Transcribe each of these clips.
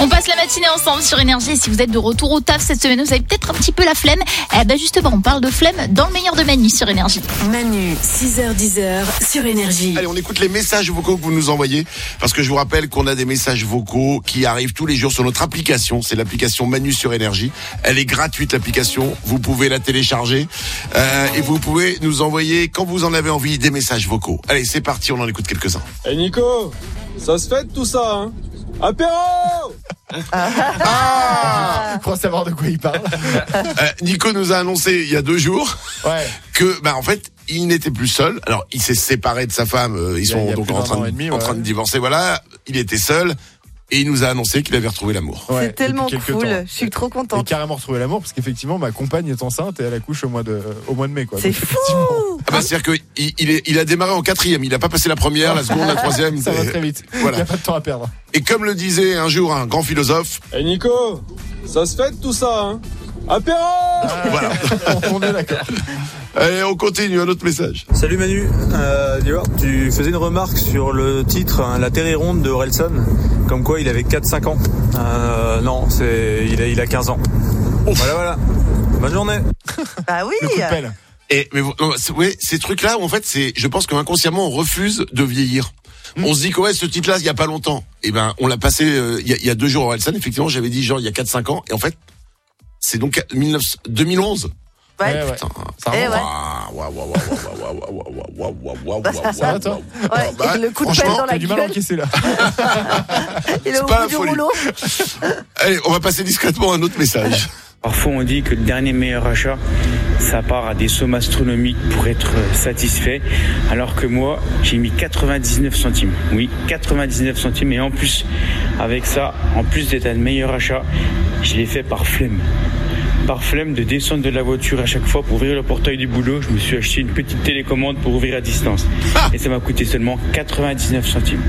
On passe la matinée ensemble sur Énergie. Si vous êtes de retour au taf cette semaine, vous avez peut-être un petit peu la flemme. Justement, on parle de flemme dans le meilleur de Manu sur Énergie. Manu, 6h-10h sur Énergie. Allez, on écoute les messages vocaux que vous nous envoyez. Parce que je vous rappelle qu'on a des messages vocaux qui arrivent tous les jours sur notre application. C'est l'application Manu sur Énergie. Elle est gratuite, l'application. Vous pouvez la télécharger. Et vous pouvez nous envoyer, quand vous en avez envie, des messages vocaux. Allez, c'est parti, on en écoute quelques-uns. Hey Nico, ça se fait tout ça, hein? Apéro! Pour savoir de quoi il parle. Nico nous a annoncé il y a 2 jours que, en fait, il n'était plus seul. Alors, il s'est séparé de sa femme. Ils sont donc en train de divorcer. Voilà, il était seul. Et il nous a annoncé qu'il avait retrouvé l'amour. Ouais, c'est tellement cool, je suis trop contente. Il a carrément retrouvé l'amour parce qu'effectivement ma compagne est enceinte et elle accouche au mois de mai quoi. C'est fou. C'est-à-dire qu'il a démarré en 4e, il a pas passé la première, la seconde, la 3e. Ça va très vite, voilà. Il n'y a pas de temps à perdre. Et comme le disait un jour un grand philosophe... Hey Nico, ça se fait tout ça, hein? Apéro! Voilà. On est d'accord. Allez, on continue, un autre message. Salut Manu, tu faisais une remarque sur le titre La Terre est ronde de Orelsan, comme quoi il avait 4-5 ans. Non, il a 15 ans. Voilà. Bonne journée. Ah oui. Le coup de pelle. Mais ces trucs-là, en fait, je pense qu'inconsciemment, on refuse de vieillir. On se dit que ce titre-là, il y a pas longtemps. On l'a passé il y a 2 jours à Orelsan. Effectivement, j'avais dit il y a 4-5 ans. Et en fait, c'est donc 2011. Ouais. Putain. Ça va toi? Ouais, le coup de pelle dans la gueule. Du mal à encaisser là. Il est au bout du rouleau. Allez, on va passer discrètement à un autre message. Parfois on dit que le dernier meilleur achat, ça part à des sommes astronomiques pour être satisfait, alors que moi, j'ai mis 99 centimes. Oui, 99 centimes, et en plus, avec ça, en plus d'être un meilleur achat, je l'ai fait par flemme. Par flemme de descendre de la voiture à chaque fois pour ouvrir le portail du boulot, je me suis acheté une petite télécommande pour ouvrir à distance. Et ça m'a coûté seulement 99 centimes.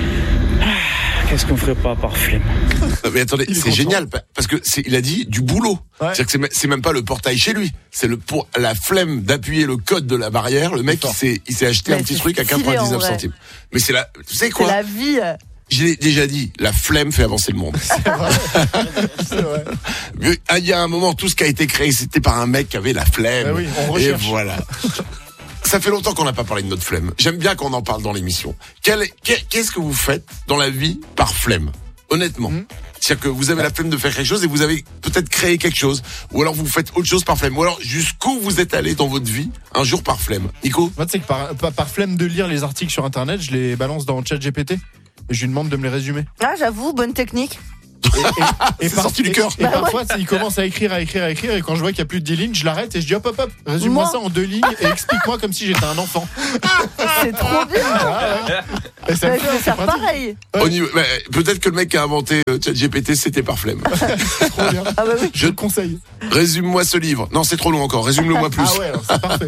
Qu'est-ce qu'on ferait pas par flemme? Mais attendez, c'est génial parce que il a dit du boulot. Ouais. C'est-à-dire que c'est même pas le portail chez lui, c'est pour la flemme d'appuyer le code de la barrière. Le mec il s'est acheté un petit truc à 99 centimes. Mais tu sais quoi? C'est la vie. Je l'ai déjà dit, la flemme fait avancer le monde. C'est vrai. C'est vrai. Il y a un moment, tout ce qui a été créé, c'était par un mec qui avait la flemme. Oui, on recherche. Et voilà. Ça fait longtemps qu'on n'a pas parlé de notre flemme. J'aime bien qu'on en parle dans l'émission. Qu'est-ce que vous faites dans la vie par flemme? Honnêtement. C'est-à-dire que vous avez la flemme de faire quelque chose et vous avez peut-être créé quelque chose. Ou alors vous faites autre chose par flemme. Ou alors jusqu'où vous êtes allé dans votre vie un jour par flemme. Nico? Moi, tu sais que par flemme de lire les articles sur Internet, je les balance dans ChatGPT. Et je lui demande de me les résumer. Ah, j'avoue, bonne technique. Et sorti du cœur. Et parfois, il commence à écrire. Et quand je vois qu'il n'y a plus de 10 lignes, je l'arrête et je dis hop, résume-moi ça en 2 lignes et explique-moi comme si j'étais un enfant. C'est trop bien. Et ça je vais faire pareil. Peut-être que le mec qui a inventé ChatGPT, c'était par flemme. Trop bien. Ah bah oui. Je te conseille. Résume-moi ce livre. Non, c'est trop long encore. Résume-le-moi plus. Ah ouais, alors c'est parfait.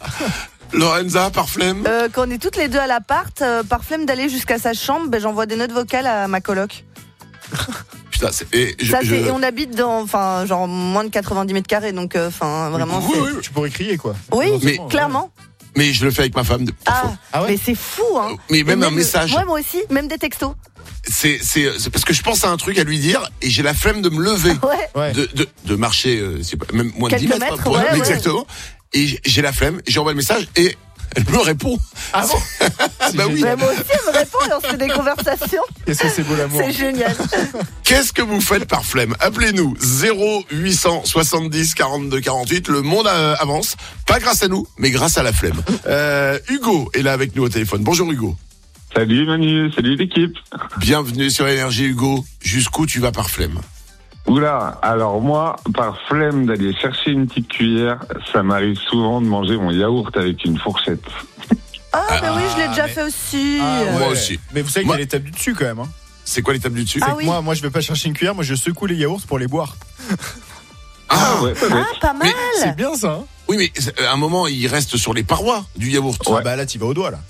Lorenza, par flemme? Quand on est toutes les deux à l'appart, par flemme d'aller jusqu'à sa chambre, j'envoie des notes vocales à ma coloc. Putain, et on habite dans, genre moins de 90 mètres carrés, donc, vraiment. Oui, tu pourrais crier, quoi. Oui, mais clairement. Mais je le fais avec ma femme. Ah ouais. Mais c'est fou, hein. Mais même un message. Moi aussi, même des textos. C'est parce que je pense à un truc à lui dire et j'ai la flemme de me lever, de marcher, même moins de 10 mètres, exactement. Et j'ai la flemme, j'envoie le message et elle me répond. Ah bon? Bah oui. Moi aussi, elle me répond et on se fait des conversations. Qu'est-ce que c'est beau l'amour. C'est génial. Qu'est-ce que vous faites par flemme? Appelez-nous 0870 42 48. Le monde avance, pas grâce à nous, mais grâce à la flemme. Hugo est là avec nous au téléphone. Bonjour Hugo. Salut Manu, salut l'équipe. Bienvenue sur Énergie Hugo. Jusqu'où tu vas par flemme? Oula, alors moi, par flemme d'aller chercher une petite cuillère, ça m'arrive souvent de manger mon yaourt avec une fourchette. Oui, je l'ai déjà fait aussi. Moi aussi. Mais vous savez qu'il y a l'étape du dessus quand même. Hein. C'est quoi l'étape du dessus? Moi, je vais pas chercher une cuillère, moi je secoue les yaourts pour les boire. Pas mal. Mais c'est bien ça. Hein. Oui, mais à un moment, il reste sur les parois du yaourt. Ouais. Bah là, tu vas au doigt là.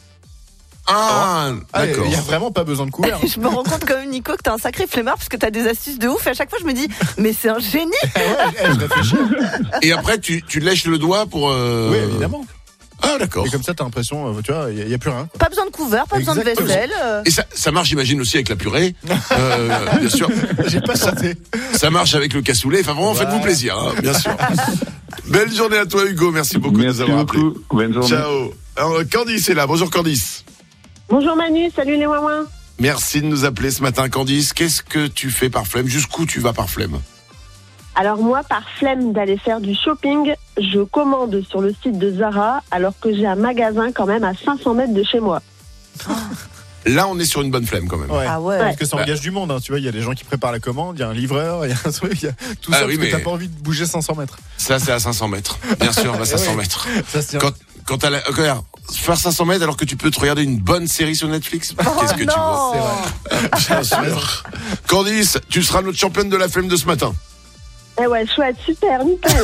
D'accord. Il y a vraiment pas besoin de couvert. Je me rends compte quand même, Nico, que t'es un sacré flemmard parce que t'as des astuces de ouf et à chaque fois je me dis mais c'est un génie. Je réfléchis. Et après tu lèches le doigt pour Oui, évidemment. Ah, d'accord. Et comme ça, t'as l'impression, tu vois, il y a plus rien. Pas besoin de couvert, pas besoin de Exactement. vaisselle. Et ça marche, j'imagine, aussi avec la purée. Bien sûr. J'ai pas tenté. Ça marche avec le cassoulet. Enfin, vraiment, faites-vous plaisir, hein, bien sûr. Belle journée à toi, Hugo. Merci beaucoup de nous avoir appelés. Bonne journée. Ciao. Alors, Candice est là. Bonjour, Candice. Bonjour Manu, salut les ouin-ouin. Merci de nous appeler ce matin, Candice. Qu'est-ce que tu fais par flemme? Jusqu'où tu vas par flemme? Alors moi, par flemme d'aller faire du shopping, je commande sur le site de Zara alors que j'ai un magasin quand même à 500 mètres de chez moi. Là, on est sur une bonne flemme quand même. Ouais. Ah ouais. Parce que ça engage du monde, hein. Tu vois, il y a des gens qui préparent la commande, il y a un livreur, il y a un truc, il y a tout ça oui, parce que mais- t'as pas envie de bouger 500 mètres. Ça, c'est à 500 mètres. Bien sûr, à 500 mètres. Ça se tient. Quand t'as regarde, faire 500 mètres alors que tu peux te regarder une bonne série sur Netflix, qu'est-ce que tu vois? Non. C'est vrai. Bien sûr. Candice, tu seras notre championne de la flemme de ce matin. Eh ouais, chouette, super, nickel.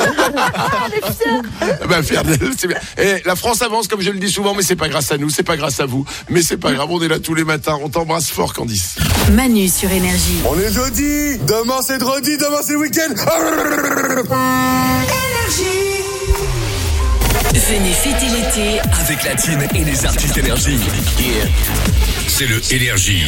Fier d'elle, c'est bien. Et la France avance, comme je le dis souvent, mais c'est pas grâce à nous, c'est pas grâce à vous, mais c'est pas grave, on est là tous les matins. On t'embrasse fort, Candice. Manu sur Énergie. On est jeudi, demain c'est dredi, demain c'est week-end. Venez fêter l'été Avec la team et les artistes Énergie. C'est le Énergie